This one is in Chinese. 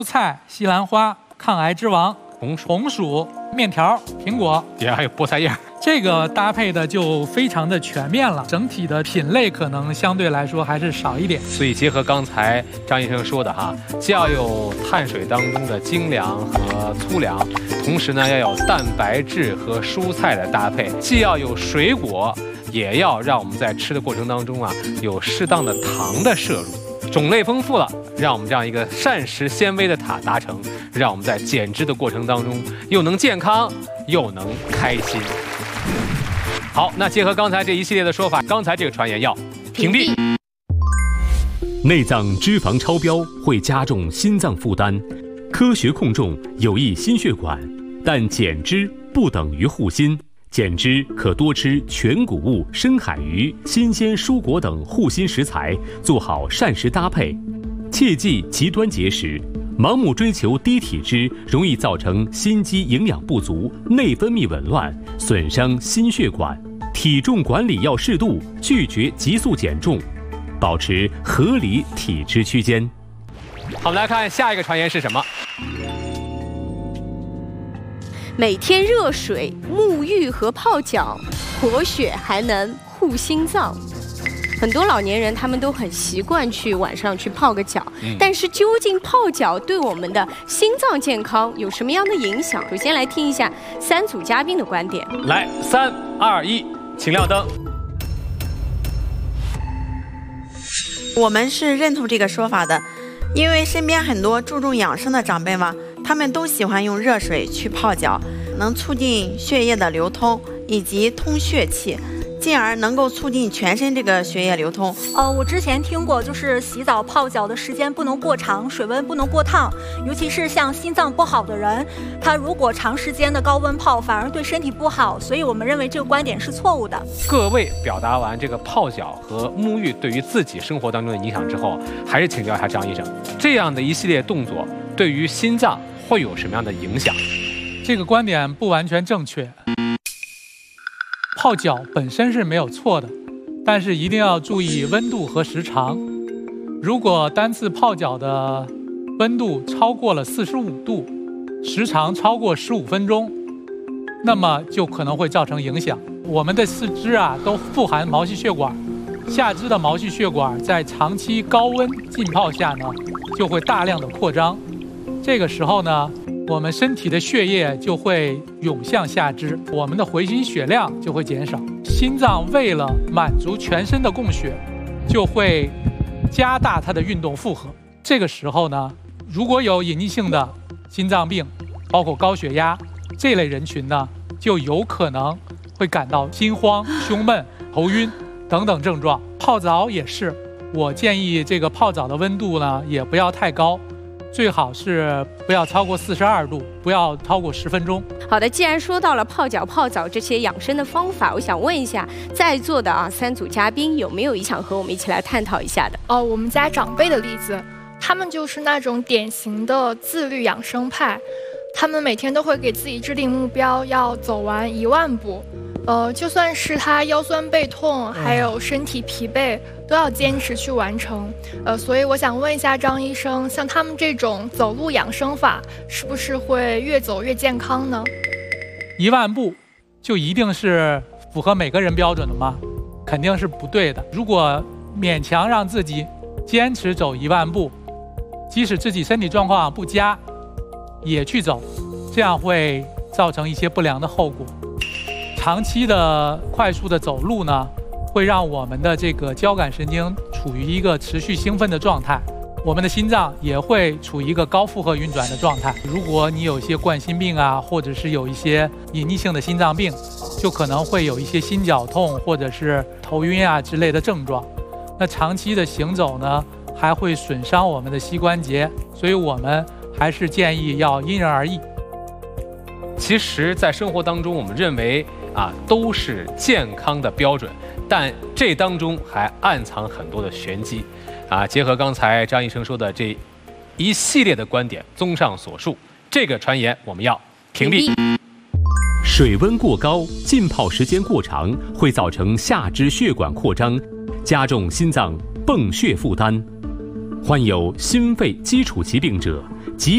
菜、西兰花、抗癌之王、红薯、面条、苹果， 底下还有菠菜叶。 这个搭配的就非常的全面了，整体的品类可能相对来说还是少一点。 所以结合刚才张医生说的哈，既要有碳水当中的精粮和粗粮，同时呢要有蛋白质和蔬菜的搭配，既要有水果，也要让我们在吃的过程当中啊有适当的糖的摄入，种类丰富了，让我们这样一个膳食纤维的塔达成，让我们在减脂的过程当中又能健康又能开心。好，那结合刚才这一系列的说法，刚才这个传言要屏蔽。 内脏脂肪超标会加重心脏负担，科学控重有益心血管，但减脂不等于护心。减脂可多吃全谷物、深海鱼、新鲜蔬果等护心食材，做好膳食搭配，切忌极端节食。盲目追求低体脂，容易造成心肌营养不足、内分泌紊乱，损伤心血管。体重管理要适度，拒绝急速减重，保持合理体脂区间。 好，我们来看下一个传言是什么？ 每天热水、沐浴和泡脚，活血还能护心脏。很多老年人他们都很习惯去晚上去泡个脚，但是究竟泡脚对我们的心脏健康有什么样的影响？首先来听一下三组嘉宾的观点。 来，3、2、1，请亮灯。 我们是认同这个说法的，因为身边很多注重养生的长辈嘛，他们都喜欢用热水去泡脚，能促进血液的流通以及通血气，进而能够促进全身这个血液流通。 我之前听过，就是洗澡泡脚的时间不能过长，水温不能过烫，尤其是像心脏不好的人，他如果长时间的高温泡，反而对身体不好，所以我们认为这个观点是错误的。 各位表达完这个泡脚和沐浴对于自己生活当中的影响之后，还是请教一下张医生，这样的一系列动作对于心脏会有什么样的影响？ 这个观点不完全正确。泡脚本身是没有错的，但是一定要注意温度和时长。如果单次泡脚的温度超过了45度，时长超过15分钟，那么就可能会造成影响。我们的四肢啊都富含毛细血管，下肢的毛细血管在长期高温浸泡下呢，就会大量的扩张。这个时候呢，我们身体的血液就会涌向下肢，我们的回心血量就会减少。心脏为了满足全身的供血，就会加大它的运动负荷。这个时候呢，如果有隐匿性的心脏病，包括高血压这类人群呢，就有可能会感到心慌、胸闷、头晕等等症状。泡澡也是，我建议这个泡澡的温度呢也不要太高。最好是不要超过42度，不要超过10分钟。 好的，既然说到了泡脚、泡澡这些养生的方法，我想问一下在座的三组嘉宾有没有想和我们一起来探讨一下的？ 我们家长辈的例子，他们就是那种典型的自律养生派，他们每天都会给自己制定目标，要走完1万步。就算是他腰酸背痛，还有身体疲惫，都要坚持去完成。所以我想问一下张医生，像他们这种走路养生法，是不是会越走越健康呢 ？1万步就一定是符合每个人标准的吗？肯定是不对的。如果勉强让自己坚持走1万步，即使自己身体状况不佳，也去走，这样会造成一些不良的后果。长期的快速的走路呢，会让我们的这个交感神经处于一个持续兴奋的状态，我们的心脏也会处于一个高负荷运转的状态。如果你有一些冠心病啊，或者是有一些隐匿性的心脏病，就可能会有一些心绞痛或者是头晕啊之类的症状。那长期的行走呢，还会损伤我们的膝关节，所以我们还是建议要因人而异。 其实，在生活当中，我们认为都是健康的标准，但这当中还暗藏很多的玄机。结合刚才张医生说的这一系列的观点，综上所述，这个传言我们要屏蔽。 水温过高、浸泡时间过长，会造成下肢血管扩张，加重心脏泵血负担。患有心肺基础疾病者